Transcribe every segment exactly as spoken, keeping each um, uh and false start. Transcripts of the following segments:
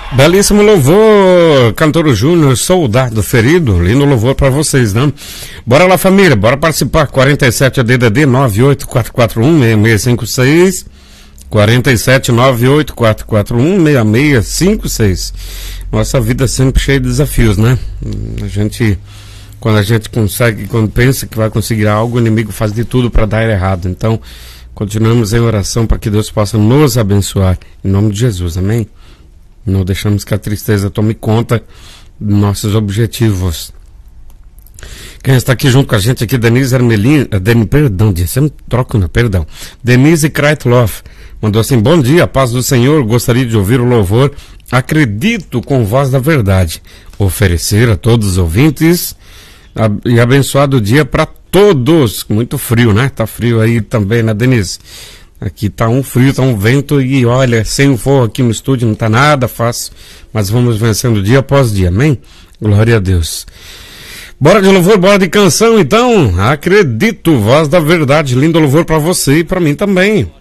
Belíssimo louvor, cantor Júnior, Soldado Ferido, lindo louvor pra vocês, né? Bora lá, família, bora participar. Quarenta e sete D D D nove oito quatro quatro um seis seis cinco seis, quarenta e sete nove oito quatro quatro um seis seis cinco seis. Nossa vida é sempre cheia de desafios, né? A gente, quando a gente consegue, quando pensa que vai conseguir algo, o inimigo faz de tudo para dar errado. Então, continuamos em oração para que Deus possa nos abençoar, em nome de Jesus, amém? Não deixamos que a tristeza tome conta dos nossos objetivos. Quem está aqui junto com a gente aqui, Denise Armelin, Den, perdão, sempre troco, né? Perdão. Denise Kreitloff mandou assim: bom dia, paz do Senhor, gostaria de ouvir o louvor Acredito com Voz da Verdade. Oferecer a todos os ouvintes a, e abençoado dia para todos. Muito frio, né? Tá frio aí também, né, Denise? Aqui tá um frio, tá um vento e olha, sem o fogo aqui no estúdio não tá nada fácil, mas vamos vencendo dia após dia, amém? Glória a Deus. Bora de louvor, bora de canção então. Acredito, Voz da Verdade, lindo louvor pra você e pra mim também.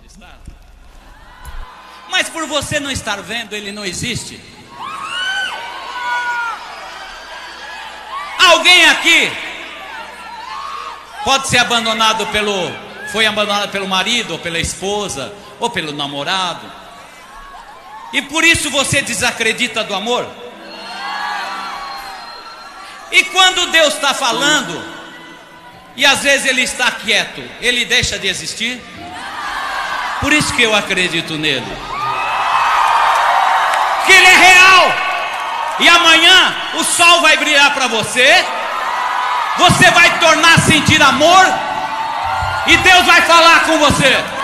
Mas por você não estar vendo, ele não existe. Alguém aqui pode ser abandonado pelo... foi abandonado pelo marido, ou pela esposa, ou pelo namorado, e por isso você desacredita do amor? E quando Deus está falando, e às vezes Ele está quieto, Ele deixa de existir? Por isso que eu acredito nele, que Ele é real, e amanhã o sol vai brilhar para você, você vai tornar a sentir amor, e Deus vai falar com você.